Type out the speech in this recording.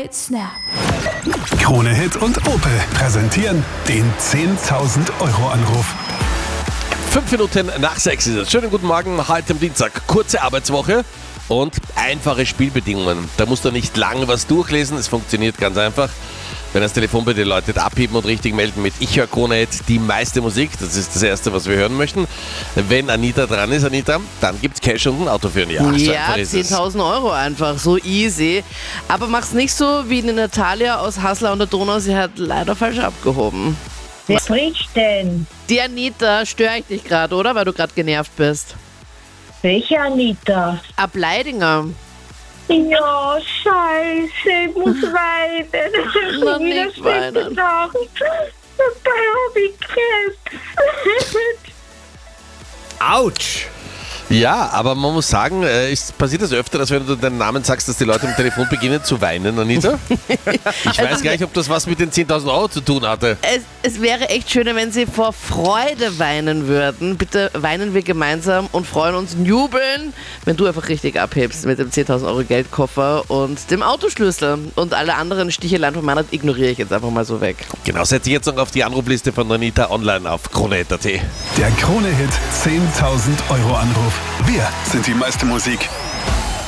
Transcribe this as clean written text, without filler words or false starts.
Right Snap. Krone Hit und Opel präsentieren den 10.000 Euro Anruf. 5 Minuten nach 6 ist es. Schönen guten Morgen, heute am Dienstag. Kurze Arbeitswoche und einfache Spielbedingungen. Da musst du nicht lange was durchlesen, es funktioniert ganz einfach. Wenn das Telefon bei dir läutet, abheben und richtig melden mit Ich höre Krone Hit, die meiste Musik. Das ist das Erste, was wir hören möchten. Wenn Anita dran ist, Anita, dann gibt's Cash und ein Auto für ein Jahr. Ja, 10.000 Euro einfach, so easy. Aber mach's nicht so wie die Natalia aus Haslar und der Donau, sie hat leider falsch abgehoben. Wer spricht denn? Die Anita, störe ich dich gerade, oder? Weil du gerade genervt bist. Welche Anita? Ab Leidinger. Ja, scheiße, ich muss weinen. Na, nicht weinen. Dabei habe ich Krebs. Autsch! Ja, aber man muss sagen, passiert das öfter, dass wenn du deinen Namen sagst, dass die Leute am Telefon beginnen zu weinen, Anita? Ich weiß gar nicht, ob das was mit den 10.000 Euro zu tun hatte. Es wäre echt schöner, wenn sie vor Freude weinen würden. Bitte weinen wir gemeinsam und freuen uns und jubeln, wenn du einfach richtig abhebst mit dem 10.000 Euro Geldkoffer und dem Autoschlüssel. Und alle anderen Sticheleien von meiner ignoriere ich jetzt einfach mal so weg. Genau, setze ich jetzt noch auf die Anrufliste von Anita online auf kronehit.at. Der Krone Hit 10.000 Euro Anruf. Wir sind die meiste Musik.